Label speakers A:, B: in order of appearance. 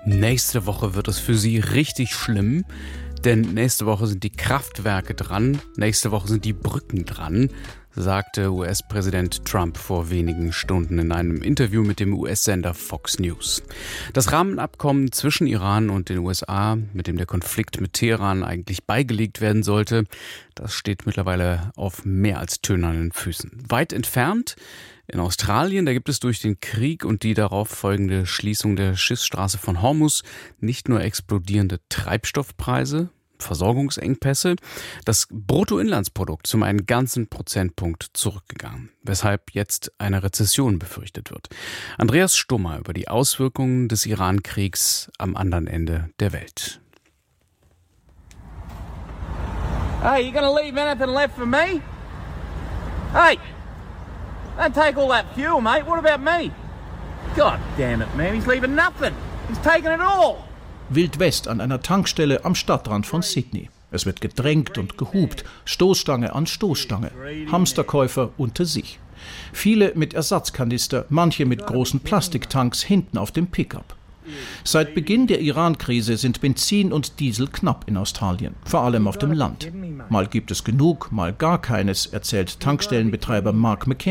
A: Nächste Woche wird es für Sie richtig schlimm, denn nächste Woche sind die Kraftwerke dran, nächste Woche sind die Brücken dran, sagte US-Präsident Trump vor wenigen Stunden in einem Interview mit dem US-Sender Fox News. Das Rahmenabkommen zwischen Iran und den USA, mit dem der Konflikt mit Teheran eigentlich beigelegt werden sollte, das steht mittlerweile auf mehr als tönernen Füßen. Weit entfernt in Australien, da gibt es durch den Krieg und die darauf folgende Schließung der Schiffsstraße von Hormuz nicht nur explodierende Treibstoffpreise, Versorgungsengpässe, das Bruttoinlandsprodukt um einen ganzen Prozentpunkt zurückgegangen, weshalb jetzt eine Rezession befürchtet wird. Andreas Stummer über die Auswirkungen des Iran-Kriegs am anderen Ende der Welt.
B: Hey, you gonna leave anything left for me? Hey! Don't take all that fuel, mate. What about me? God damn it, man. He's leaving nothing. He's taking it all.
C: Wild West an einer Tankstelle am Stadtrand von Sydney. Es wird gedrängt und gehupt, Stoßstange an Stoßstange, Hamsterkäufer unter sich. Viele mit Ersatzkanister, manche mit großen Plastiktanks hinten auf dem Pickup. Seit Beginn der Iran-Krise sind Benzin und Diesel knapp in Australien, vor allem auf dem Land. Mal gibt es genug, mal gar keines, erzählt Tankstellenbetreiber Mark McKenzie.